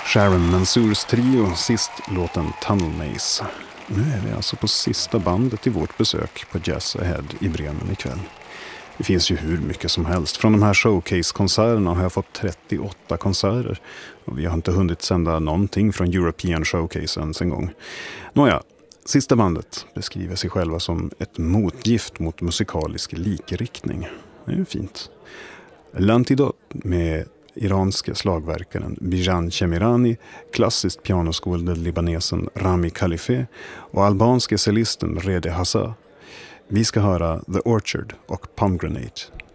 Sharon Mansours trio, sist låten Tunnel Maze. Nu är vi alltså på sista bandet i vårt besök på Jazz Ahead i Bremen ikväll. Det finns ju hur mycket som helst. Från de här showcase-konserterna har jag fått 38 konserter. Och vi har inte hunnit sända någonting från European Showcase ens en gång. Nåja, sista bandet beskriver sig själva som ett motgift mot musikalisk likriktning. Det är ju fint. L'Antidot med iranske slagverkaren Bijan Chemirani, klassiskt pianoskolade libanesen Rami Khalife och albanske cellisten Rede Hassa. Vi ska höra The Orchard och Pomegranate.